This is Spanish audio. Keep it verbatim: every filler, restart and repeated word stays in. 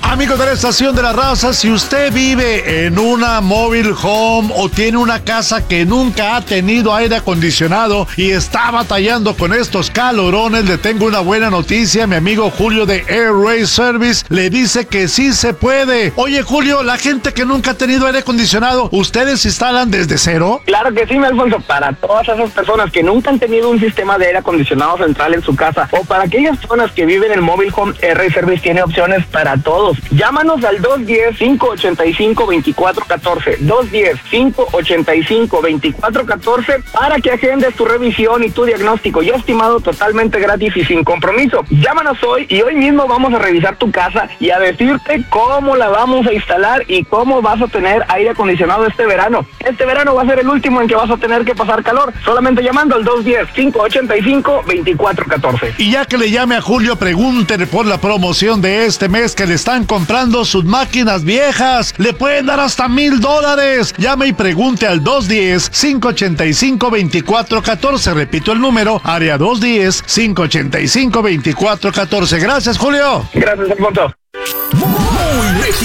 Amigos de la Estación de la Raza, si usted vive en una mobile home o tiene una casa que nunca ha tenido aire acondicionado y está batallando con estos calorones, le tengo una buena noticia. Mi amigo Julio de Air Ray Service le dice que sí se puede. Oye, Julio, la gente que nunca ha tenido aire acondicionado, ¿ustedes instalan desde cero? Claro que sí, mi Alfonso. Para todas esas personas que nunca han tenido un sistema de aire acondicionado central en su casa, o para aquellas personas que viven en mobile home, Air Ray Service tiene opciones para todos. Llámanos al dos uno cero, cinco ocho cinco, dos cuatro uno cuatro, dos uno cero, cinco ocho cinco, dos cuatro uno cuatro, para que agendes tu revisión y tu diagnóstico ya estimado, totalmente gratis y sin compromiso. Llámanos hoy y hoy mismo vamos a revisar tu casa y a decirte cómo la vamos a instalar y cómo vas a tener aire acondicionado este verano. Este verano va a ser el último en que vas a tener que pasar calor, solamente llamando al dos uno cero, cinco ocho cinco, dos cuatro uno cuatro. Y ya que le llame a Julio, pregúntele por la promoción de este mes que le están comprando sus máquinas viejas. Le pueden dar hasta mil dólares. Llame y pregunte al dos uno cero, cinco ocho cinco, dos cuatro uno cuatro. Repito el número, área dos uno cero, cinco ocho cinco, dos cuatro uno cuatro. Gracias, Julio. Gracias, Alfonso.